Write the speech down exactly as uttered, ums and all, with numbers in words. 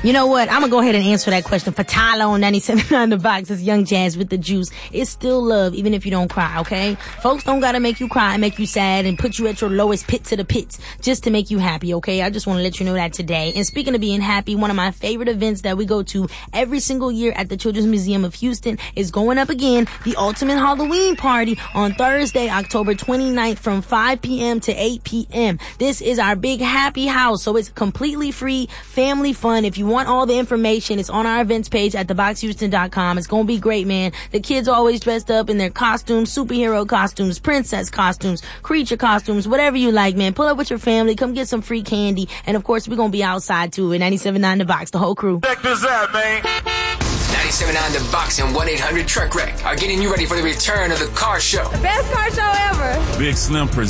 You know what? I'm going to go ahead and answer that question for Tyler on ninety-seven point nine The Box. It's Young Jazz with the juice. It's still love, even if you don't cry, okay? Folks don't got to make you cry and make you sad and put you at your lowest pits of the pits just to make you happy, okay? I just want to let you know that today. And speaking of being happy, one of my favorite events that we go to every single year at the Children's Museum of Houston is going up again, the Ultimate Halloween Party on Thursday, October twenty-ninth from five p.m. to eight p.m. This is our big happy house, so it's completely free, family fun. If you want all the information, it's on our events page at the box houston dot com. It's gonna be great, man. The kids are always dressed up in their costumes, superhero costumes, princess costumes, creature costumes, whatever you like, man. Pull up with your family, come get some free candy, and of course, we're gonna be outside too at ninety-seven point nine The Box, the whole crew. Check this out, man. ninety-seven point nine The Box and one eight hundred Truck Wreck are getting you ready for the return of the car show. The best car show ever. Big Slim presents